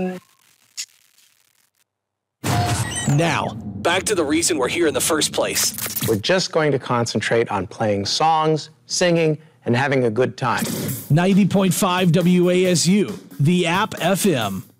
Now, back to the reason we're here in the first place. We're just going to concentrate on playing songs, singing, and having a good time. 90.5 WASU, the App FM.